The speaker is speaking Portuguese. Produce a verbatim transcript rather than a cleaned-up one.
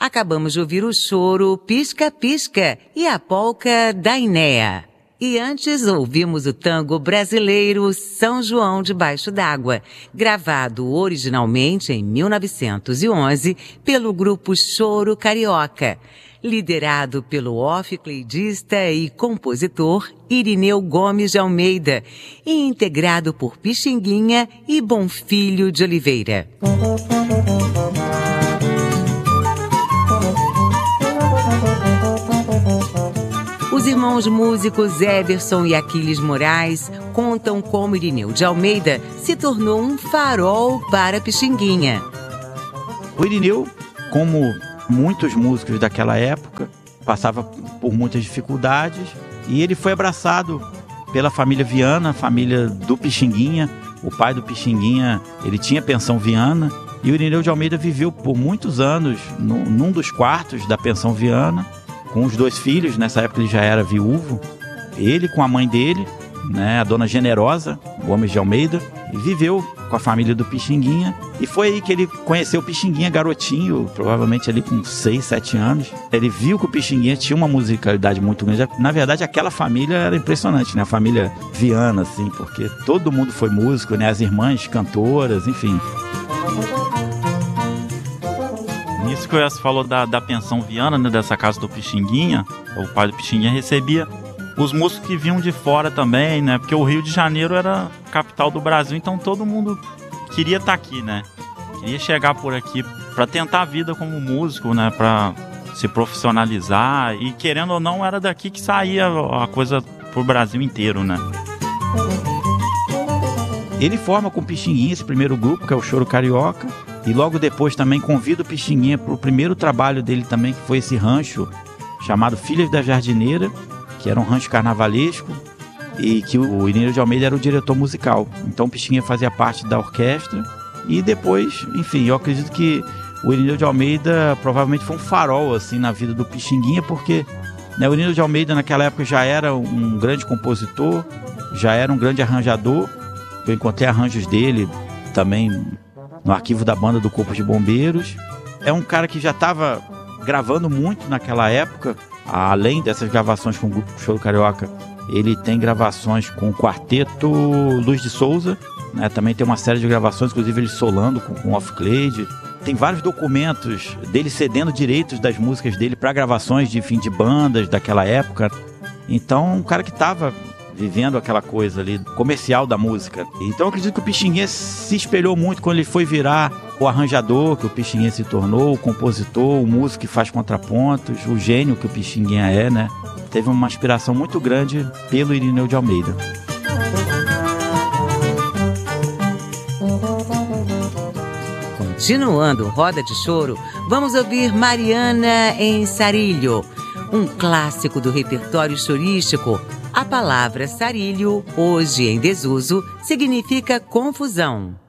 Acabamos de ouvir o choro Pisca Pisca e a polca da Inéa. E antes ouvimos o tango brasileiro São João Debaixo d'Água, gravado originalmente em mil novecentos e onze pelo grupo Choro Carioca, liderado pelo oficleidista e compositor Irineu Gomes de Almeida e integrado por Pixinguinha e Bonfilho de Oliveira. Os irmãos músicos Everson e Aquiles Moraes contam como Irineu de Almeida se tornou um farol para Pixinguinha. O Irineu, como muitos músicos daquela época, passava por muitas dificuldades e ele foi abraçado pela família Viana, a família do Pixinguinha. O pai do Pixinguinha, ele tinha pensão Viana e o Irineu de Almeida viveu por muitos anos no, num dos quartos da pensão Viana, com os dois filhos. Nessa época ele já era viúvo, ele com a mãe dele, né, a dona Generosa Gomes de Almeida, e viveu com a família do Pixinguinha, e foi aí que ele conheceu o Pixinguinha garotinho, provavelmente ali com seis, sete anos. Ele viu que o Pixinguinha tinha uma musicalidade muito grande. Na verdade, aquela família era impressionante, né, a família Viana, assim, porque todo mundo foi músico, né, as irmãs cantoras, enfim. Isso que o Yas falou da, da pensão Viana, né, dessa casa do Pixinguinha, o pai do Pixinguinha recebia os músicos que vinham de fora também, né, porque o Rio de Janeiro era a capital do Brasil, então todo mundo queria estar aqui, né, queria chegar por aqui para tentar a vida como músico, né, para se profissionalizar, e querendo ou não era daqui que saía a coisa pro Brasil inteiro, né. Ele forma com o Pixinguinha esse primeiro grupo, que é o Choro Carioca, e logo depois também convida o Pixinguinha para o primeiro trabalho dele também, que foi esse rancho chamado Filhas da Jardineira, que era um rancho carnavalesco, e que o Irineu de Almeida era o diretor musical. Então o Pixinguinha fazia parte da orquestra, e depois, enfim, eu acredito que o Irineu de Almeida provavelmente foi um farol assim na vida do Pixinguinha, porque, né, o Irineu de Almeida naquela época já era um grande compositor, já era um grande arranjador. Eu encontrei arranjos dele também no arquivo da banda do Corpo de Bombeiros. É um cara que já estava gravando muito naquela época, além dessas gravações com o grupo Choro Carioca. Ele tem gravações com o quarteto Luz de Souza, né? Também tem uma série de gravações, inclusive ele solando com, com off-cleide. Tem vários documentos dele cedendo direitos das músicas dele para gravações de fim de bandas daquela época. Então, um cara que estava vivendo aquela coisa ali comercial da música. Então eu acredito que o Pixinguinha se espelhou muito quando ele foi virar o arranjador que o Pixinguinha se tornou, o compositor, o músico que faz contrapontos, o gênio que o Pixinguinha é, né? Teve uma inspiração muito grande pelo Irineu de Almeida. Continuando Roda de Choro, vamos ouvir Mariana em Sarilho, um clássico do repertório chorístico. A palavra sarilho, hoje em desuso, significa confusão.